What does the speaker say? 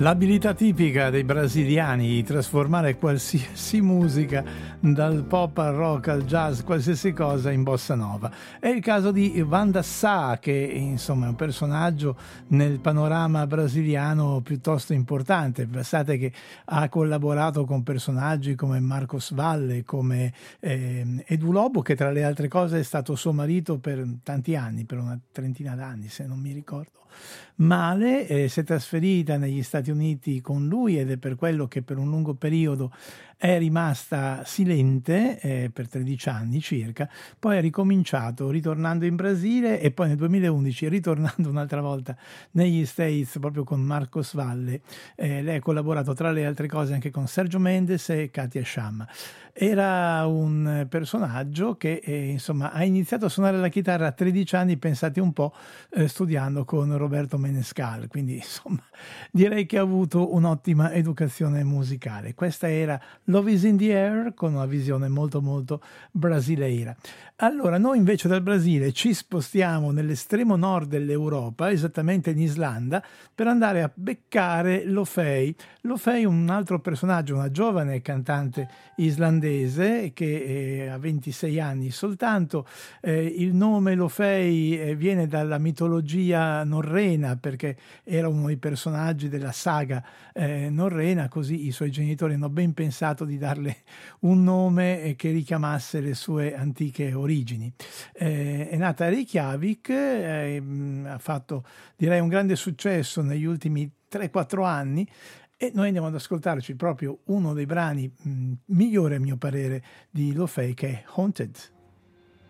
L'abilità tipica dei brasiliani di trasformare qualsiasi musica, dal pop al rock al jazz, qualsiasi cosa, in bossa nova. È il caso di Wanda Sá, che insomma è un personaggio nel panorama brasiliano piuttosto importante. Pensate che ha collaborato con personaggi come Marcos Valle, come Edu Lobo, che tra le altre cose è stato suo marito per tanti anni, per una trentina d'anni se non mi ricordo male. Si è trasferita negli Stati Uniti con lui ed è per quello che per un lungo periodo è rimasta silente, per 13 anni circa, poi ha ricominciato ritornando in Brasile e poi nel 2011 ritornando un'altra volta negli States proprio con Marcos Valle. Lei ha collaborato tra le altre cose anche con Sergio Mendes e Katia Sciamma. Era un personaggio che insomma ha iniziato a suonare la chitarra a 13 anni, pensate un po', studiando con Roberto Menescal, quindi insomma direi che ha avuto un'ottima educazione musicale. Questa era Love is in the Air, con una visione molto molto brasileira. Allora noi invece dal Brasile ci spostiamo nell'estremo nord dell'Europa, esattamente in Islanda, per andare a beccare Lofei. Lofei è un altro personaggio, una giovane cantante islandese che ha 26 anni soltanto. Il nome Lofei viene dalla mitologia norrena, perché era uno dei personaggi della saga norrena, così i suoi genitori hanno ben pensato di darle un nome che richiamasse le sue antiche origini. È nata a Reykjavik, ha fatto direi un grande successo negli ultimi 3-4 anni e noi andiamo ad ascoltarci proprio uno dei brani migliori a mio parere di Lofei, che è Haunted.